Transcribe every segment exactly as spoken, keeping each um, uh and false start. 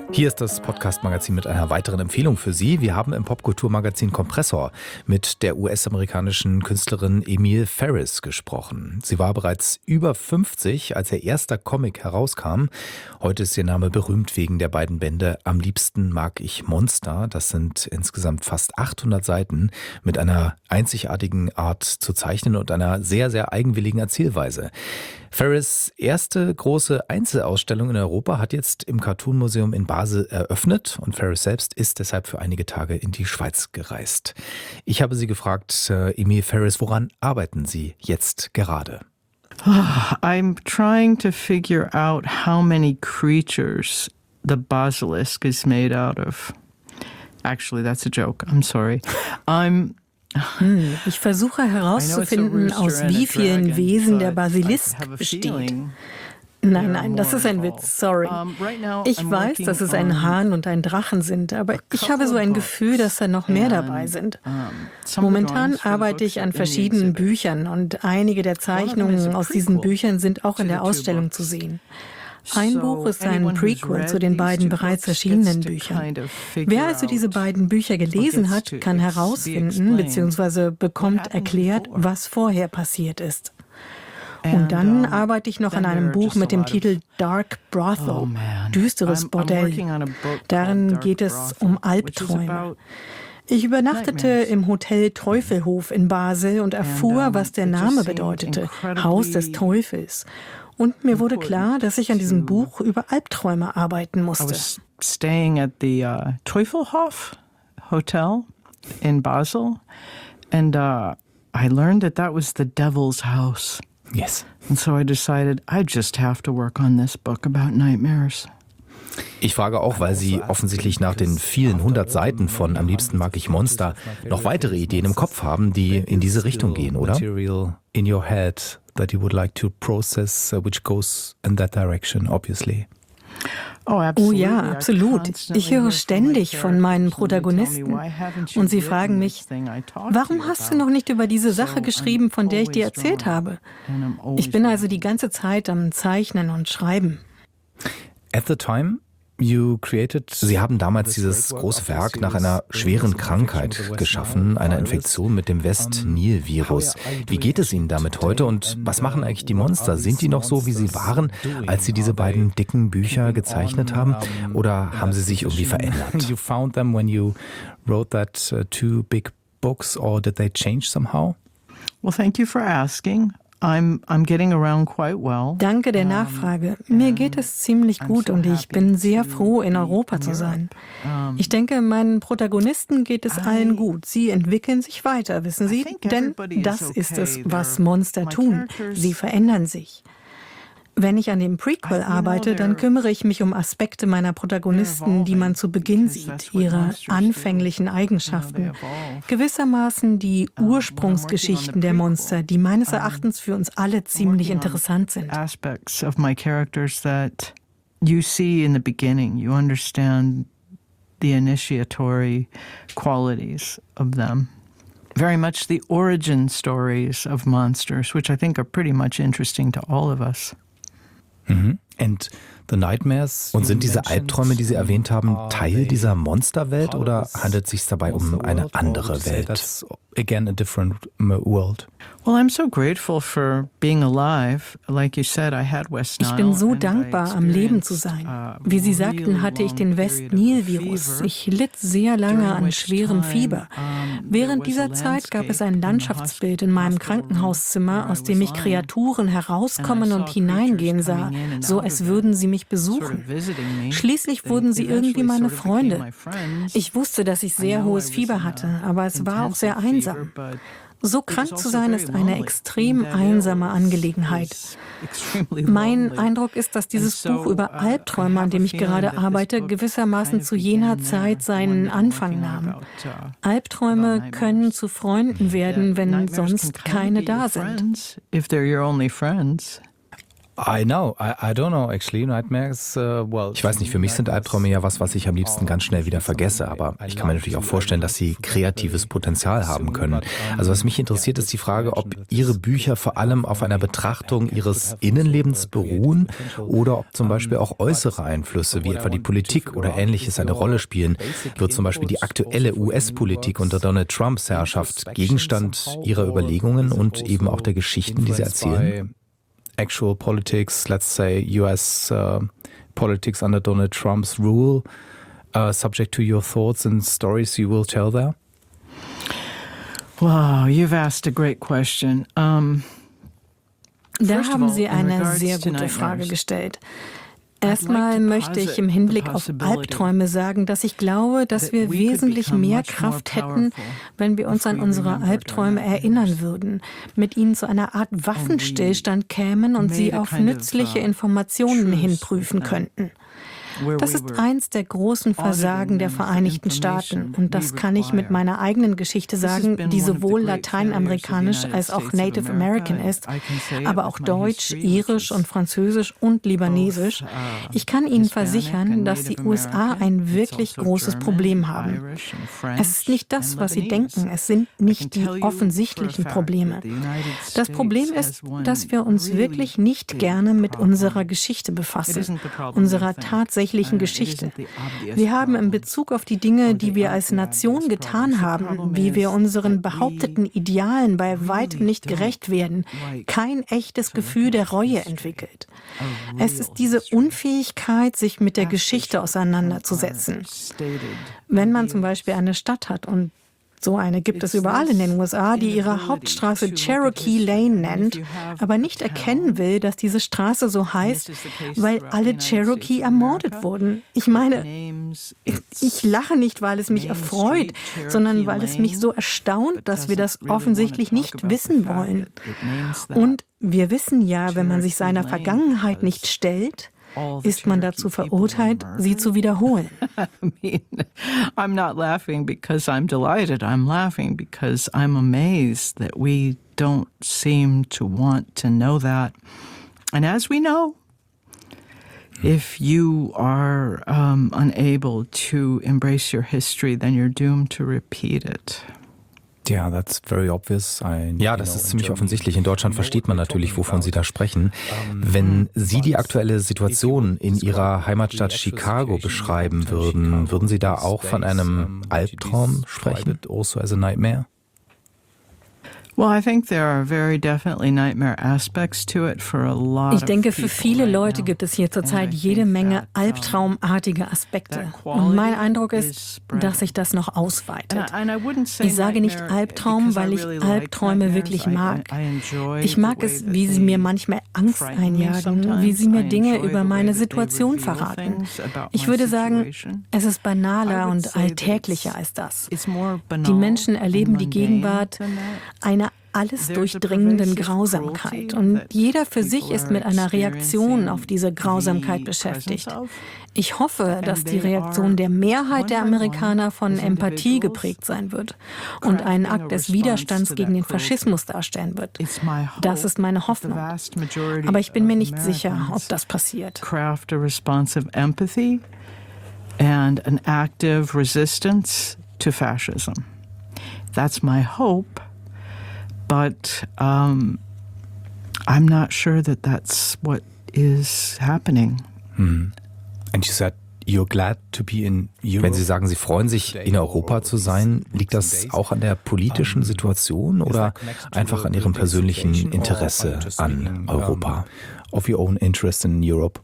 Hier ist das Podcast-Magazin mit einer weiteren Empfehlung für Sie. Wir haben im Popkulturmagazin Kompressor mit der U S-amerikanischen Künstlerin Emile Ferris gesprochen. Sie war bereits über fünfzig, als ihr erster Comic herauskam. Heute ist ihr Name berühmt wegen der beiden Bände Am liebsten mag ich Monster. Das sind insgesamt fast achthundert Seiten mit einer einzigartigen Art zu zeichnen und einer sehr, sehr eigenwilligen Erzählweise. Ferris' erste große Einzelausstellung in Europa hat jetzt im Cartoon Museum in Basel eröffnet und Ferris selbst ist deshalb für einige Tage in die Schweiz gereist. Ich habe sie gefragt, äh, Emile Ferris, woran arbeiten Sie jetzt gerade? I'm trying to figure out how many creatures the basilisk is made out of. Actually, that's a joke. I'm sorry. I'm Hm, ich versuche herauszufinden, aus wie vielen Wesen der Basilisk besteht. Nein, nein, das ist ein Witz, sorry. Ich weiß, dass es ein Hahn und ein Drachen sind, aber ich habe so ein Gefühl, dass da noch mehr dabei sind. Momentan arbeite ich an verschiedenen Büchern und einige der Zeichnungen aus diesen Büchern sind auch in der Ausstellung zu sehen. Ein Buch ist ein Prequel zu den beiden bereits erschienenen Büchern. Wer also diese beiden Bücher gelesen hat, kann herausfinden bzw. bekommt erklärt, was vorher passiert ist. Und dann arbeite ich noch an einem Buch mit dem Titel Dark Brothel, düsteres Bordell. Darin geht es um Albträume. Ich übernachtete im Hotel Teufelhof in Basel und erfuhr, was der Name bedeutete, Haus des Teufels. Und mir wurde klar, dass ich an diesem Buch über Albträume arbeiten musste. I was staying at the uh, Teufelhof Hotel in Basel, and uh, I learned that that was the devil's house. Yes. And so I decided I just have to work on this book about nightmares. Ich frage auch, weil Sie offensichtlich nach den vielen hundert Seiten von Am liebsten mag ich Monster noch weitere Ideen im Kopf haben, die in diese Richtung gehen, oder? Material in your head that you would like to process, which goes in that direction, obviously. Oh ja, absolut. Ich höre ständig von meinen Protagonisten. Und sie fragen mich, warum hast du noch nicht über diese Sache geschrieben, von der ich dir erzählt habe? Ich bin also die ganze Zeit am Zeichnen und Schreiben. At the time you created, Sie haben damals dieses große Werk nach einer schweren Krankheit geschaffen, einer Infektion mit dem West-Nil-Virus. Wie geht es Ihnen damit heute und was machen eigentlich die Monster? Sind die noch so, wie sie waren, als Sie diese beiden dicken Bücher gezeichnet haben? Oder haben sie sich irgendwie verändert? You found them when you wrote that uh, two big books, or did they change somehow? Well, thank you for asking. I'm, I'm getting around quite well. Danke der Nachfrage. Mir geht es ziemlich gut und ich bin sehr froh, in Europa zu sein. Ich denke, meinen Protagonisten geht es allen gut. Sie entwickeln sich weiter, wissen Sie? Denn das ist es, was Monster tun. Sie verändern sich. Wenn ich an dem Prequel arbeite, dann kümmere ich mich um Aspekte meiner Protagonisten, die man zu Beginn sieht, ihre anfänglichen Eigenschaften. Gewissermaßen die Ursprungsgeschichten der Monster, die meines Erachtens für uns alle ziemlich interessant sind. Aspects of my characters that you see in the beginning, you understand the initiatory qualities of them. Very much the origin stories of monsters, which I think are pretty much interesting to all of us. Mhm. And the nightmares. Und sind diese Albträume, die Sie erwähnt haben, Teil dieser Monsterwelt oder handelt es sich dabei um eine andere Welt? That's again a different world. Well, I'm so grateful for being alive. Like you said, I had West Nile. Ich bin so dankbar, am Leben zu sein. Wie Sie sagten, hatte ich den West-Nil-Virus. Ich litt sehr lange an schwerem Fieber. Während dieser Zeit gab es ein Landschaftsbild in meinem Krankenhauszimmer, aus dem ich Kreaturen herauskommen und hineingehen sah, so als würden sie mich besuchen. Schließlich wurden sie irgendwie meine Freunde. Ich wusste, dass ich sehr hohes Fieber hatte, aber es war auch sehr einsam. So krank zu sein, ist eine extrem einsame Angelegenheit. Mein Eindruck ist, dass dieses Buch über Albträume, an dem ich gerade arbeite, gewissermaßen zu jener Zeit seinen Anfang nahm. Albträume können zu Freunden werden, wenn sonst keine da sind. I know. I, I don't know, actually. Nightmares, uh, well, ich weiß nicht, für mich sind Albträume ja was, was ich am liebsten ganz schnell wieder vergesse. Aber ich kann mir natürlich auch vorstellen, dass sie kreatives Potenzial haben können. Also was mich interessiert, ist die Frage, ob Ihre Bücher vor allem auf einer Betrachtung Ihres Innenlebens beruhen oder ob zum Beispiel auch äußere Einflüsse, wie etwa die Politik oder Ähnliches, eine Rolle spielen. Wird zum Beispiel die aktuelle U S-Politik unter Donald Trumps Herrschaft Gegenstand Ihrer Überlegungen und eben auch der Geschichten, die Sie erzählen? Actual politics, let's say U S uh, politics under Donald Trump's rule, uh, subject to your thoughts and stories you will tell there? Wow, you've asked a great question. Um, da haben Sie eine sehr gute Frage gestellt. Erstmal möchte ich im Hinblick auf Albträume sagen, dass ich glaube, dass wir wesentlich mehr Kraft hätten, wenn wir uns an unsere Albträume erinnern würden, mit ihnen zu einer Art Waffenstillstand kämen und sie auf nützliche Informationen hinprüfen könnten. Das ist eins der großen Versagen der Vereinigten Staaten. Und das kann ich mit meiner eigenen Geschichte sagen, die sowohl lateinamerikanisch als auch Native American ist, aber auch Deutsch, Irisch und Französisch und Libanesisch. Ich kann Ihnen versichern, dass die U S A ein wirklich großes Problem haben. Es ist nicht das, was Sie denken. Es sind nicht die offensichtlichen Probleme. Das Problem ist, dass wir uns wirklich nicht gerne mit unserer Geschichte befassen, unserer tatsächlichen Geschichte. Wir haben in Bezug auf die Dinge, die wir als Nation getan haben, wie wir unseren behaupteten Idealen bei weitem nicht gerecht werden, kein echtes Gefühl der Reue entwickelt. Es ist diese Unfähigkeit, sich mit der Geschichte auseinanderzusetzen. Wenn man zum Beispiel eine Stadt hat und so eine gibt es überall in den U S A, die ihre Hauptstraße Cherokee Lane nennt, aber nicht erkennen will, dass diese Straße so heißt, weil alle Cherokee ermordet wurden. Ich meine, ich lache nicht, weil es mich erfreut, sondern weil es mich so erstaunt, dass wir das offensichtlich nicht wissen wollen. Und wir wissen ja, wenn man sich seiner Vergangenheit nicht stellt, ist man dazu verurteilt, sie zu wiederholen. I mean, I'm not laughing because I'm delighted. I'm laughing because I'm amazed that we don't seem to want to know that. And as we know, if you are um, unable to embrace your history, then you're doomed to repeat it. Ja, that's very obvious. Ja, das ist ziemlich offensichtlich. In Deutschland versteht man natürlich, wovon Sie da sprechen. Wenn Sie die aktuelle Situation in Ihrer Heimatstadt Chicago beschreiben würden, würden Sie da auch von einem Albtraum sprechen? Also as a nightmare? Well, I think there are very definitely nightmare aspects to it for a lot Ich denke, für viele Leute gibt es hier zurzeit jede Menge albtraumartige Aspekte. Und mein Eindruck ist, dass sich das noch ausweitet. Ich sage nicht Albtraum, weil ich Albträume wirklich mag. Ich mag es, wie sie mir manchmal Angst einjagen, wie sie mir Dinge über meine Situation verraten. Ich würde sagen, es ist banaler und alltäglicher als das. Die Menschen erleben die Gegenwart einer alles durchdringenden Grausamkeit. Und jeder für sich ist mit einer Reaktion auf diese Grausamkeit beschäftigt. Ich hoffe, dass die Reaktion der Mehrheit der Amerikaner von Empathie geprägt sein wird und einen Akt des Widerstands gegen den Faschismus darstellen wird. Das ist meine Hoffnung. Aber ich bin mir nicht sicher, ob das passiert. Craft a responsive empathy and an active resistance to fascism. That's my hope. But um, I'm not sure that that's what is happening. Hmm. And you said you're glad to be in Europe. Wenn Sie sagen, Sie freuen sich, in Europa zu sein, liegt das auch an der politischen Situation oder einfach an Ihrem persönlichen Interesse an Europa? Of your own interest in Europe?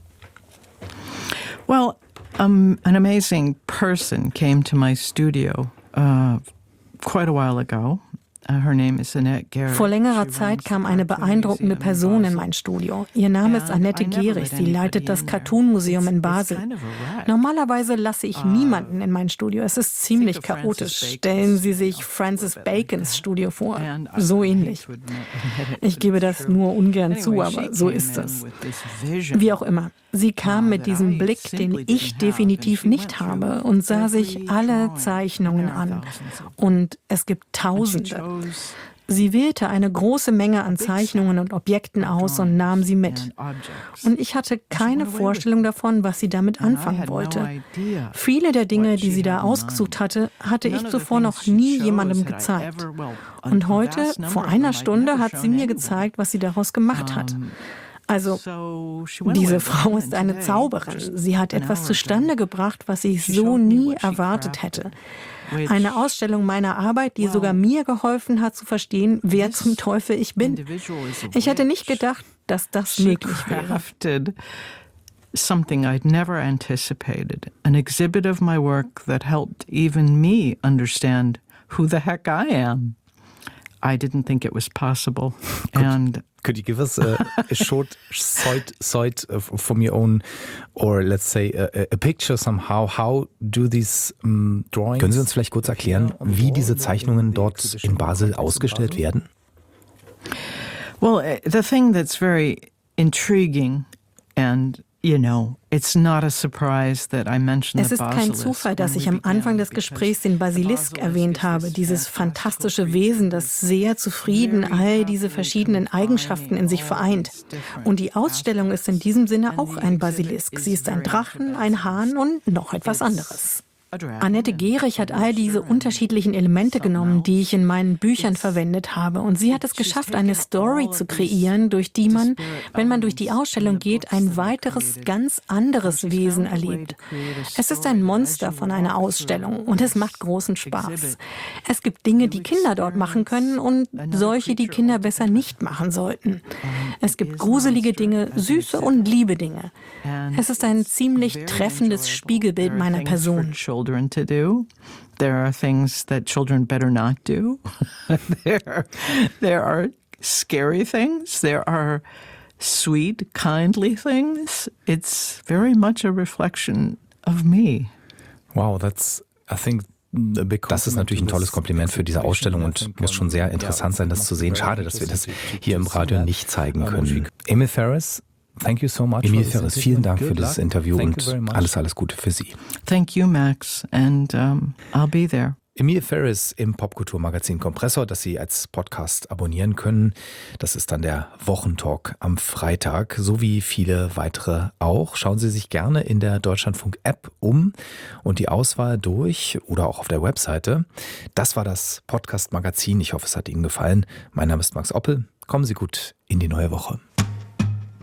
Well, um, an amazing person came to my studio uh, quite a while ago. Vor längerer Zeit kam eine beeindruckende Person in mein Studio. Ihr Name ist Annette Gehrig. Sie leitet das Cartoon-Museum in Basel. Normalerweise lasse ich niemanden in mein Studio. Es ist ziemlich chaotisch. Stellen Sie sich Francis Bacons Studio vor. So ähnlich. Ich gebe das nur ungern zu, aber so ist es. Wie auch immer. Sie kam mit diesem Blick, den ich definitiv nicht habe, und sah sich alle Zeichnungen an. Und es gibt Tausende. Sie wählte eine große Menge an Zeichnungen und Objekten aus und nahm sie mit. Und ich hatte keine Vorstellung davon, was sie damit anfangen wollte. Viele der Dinge, die sie da ausgesucht hatte, hatte ich zuvor noch nie jemandem gezeigt. Und heute, vor einer Stunde, hat sie mir gezeigt, was sie daraus gemacht hat. Also, diese Frau ist eine Zauberin. Sie hat etwas zustande gebracht, was ich so nie erwartet hätte. Eine Ausstellung meiner Arbeit, die sogar mir geholfen hat zu verstehen, wer zum Teufel ich bin. Ich hätte nicht gedacht, dass das möglich wäre. Something I'd never anticipated. An exhibit of my work that helped even me understand who the heck I am. I didn't think it was possible. And could you give us a, a short side, side from your own, or let's say a, a picture somehow? How do these um, drawings? Können Sie uns vielleicht kurz erklären, wie diese Zeichnungen dort in Basel ausgestellt werden? Well, the thing that's very intriguing and You know, it's not a surprise that I mentioned Es ist kein Zufall, dass ich am Anfang des Gesprächs den Basilisk erwähnt habe, dieses fantastische Wesen, das sehr zufrieden all diese verschiedenen Eigenschaften in sich vereint. Und die Ausstellung ist in diesem Sinne auch ein Basilisk. Sie ist ein Drachen, ein Hahn und noch etwas anderes. Annette Gehrig hat all diese unterschiedlichen Elemente genommen, die ich in meinen Büchern verwendet habe. Und sie hat es geschafft, eine Story zu kreieren, durch die man, wenn man durch die Ausstellung geht, ein weiteres, ganz anderes Wesen erlebt. Es ist ein Monster von einer Ausstellung und es macht großen Spaß. Es gibt Dinge, die Kinder dort machen können und solche, die Kinder besser nicht machen sollten. Es gibt gruselige Dinge, süße und liebe Dinge. Es ist ein ziemlich treffendes Spiegelbild meiner Person. Children to do. There are things that children better not do. there, there are scary things. There are sweet, kindly things. It's very much a reflection of me. Wow, that's, I think, das ist natürlich ein tolles Kompliment für diese Ausstellung und muss schon sehr interessant sein, das zu sehen. Schade, dass wir das hier im Radio nicht zeigen können. Emil Ferris, thank you so much. Emil Ferris, vielen Dank für dieses Interview und alles, alles Gute für Sie. Thank you, Max, and um, I'll be there. Emil Ferris im Popkulturmagazin Kompressor, das Sie als Podcast abonnieren können. Das ist dann der Wochentalk am Freitag, so wie viele weitere auch. Schauen Sie sich gerne in der Deutschlandfunk-App um und die Auswahl durch oder auch auf der Webseite. Das war das Podcast-Magazin. Ich hoffe, es hat Ihnen gefallen. Mein Name ist Max Oppel. Kommen Sie gut in die neue Woche.